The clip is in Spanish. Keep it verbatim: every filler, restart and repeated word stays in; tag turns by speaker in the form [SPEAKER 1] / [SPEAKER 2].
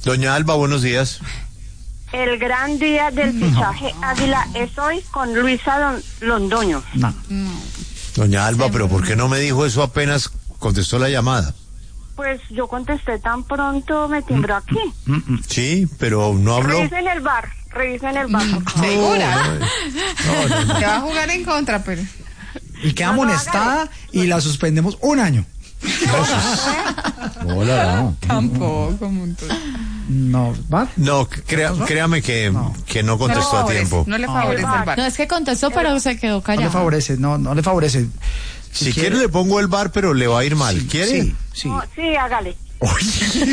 [SPEAKER 1] Doña Alba, buenos días.
[SPEAKER 2] El gran día del fichaje no. Águila es hoy con Luisa Don, Londoño.
[SPEAKER 3] No.
[SPEAKER 1] no. Doña Alba, pero ¿por qué no me dijo eso apenas contestó la llamada?
[SPEAKER 2] Pues yo contesté tan pronto, me timbró aquí.
[SPEAKER 1] Sí, pero no habló.
[SPEAKER 2] Revisen el bar, revisen el bar.
[SPEAKER 4] ¿Segura?
[SPEAKER 1] No, no, no.
[SPEAKER 4] Te va a jugar en contra, pero...
[SPEAKER 3] Y queda
[SPEAKER 2] No, no,
[SPEAKER 3] amonestada
[SPEAKER 2] hágale.
[SPEAKER 3] y la suspendemos un año.
[SPEAKER 1] Hola, no.
[SPEAKER 4] Tampoco, montón.
[SPEAKER 3] No, ¿va?
[SPEAKER 1] No, crea, créame que
[SPEAKER 3] No.
[SPEAKER 1] que no contestó
[SPEAKER 4] no
[SPEAKER 1] a tiempo.
[SPEAKER 4] No le favorece el bar.
[SPEAKER 5] No, es que contestó, pero se quedó
[SPEAKER 3] No le
[SPEAKER 5] callado.
[SPEAKER 3] favorece, no, no le favorece.
[SPEAKER 1] Si quiere le pongo el bar, pero le va a ir mal. ¿Quiere?
[SPEAKER 3] Sí, sí.
[SPEAKER 2] No, sí, hágale.
[SPEAKER 1] Oye.